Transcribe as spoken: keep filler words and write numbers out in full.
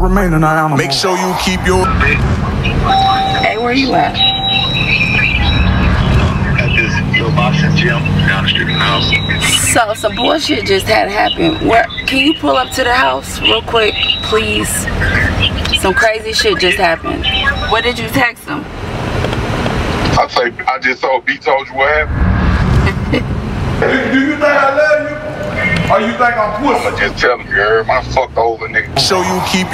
Remain an animal. Make sure you keep your. Hey, where you at? At this little boxing gym down the street from the house. So, some bullshit just had happened. Where can you pull up to the house real quick, please? Some crazy shit just happened. What did you text him? I say, I just told B told you what happened. Do, do you think I love you? Or you think I'm pussy? I'ma just tell him, you heard my fuck over nigga. Show you keep